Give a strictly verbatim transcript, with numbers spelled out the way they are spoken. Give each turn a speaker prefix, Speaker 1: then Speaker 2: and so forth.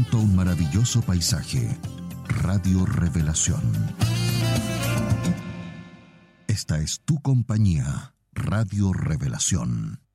Speaker 1: Junto a un maravilloso paisaje, Radio Revelación. Esta es tu compañía, Radio Revelación.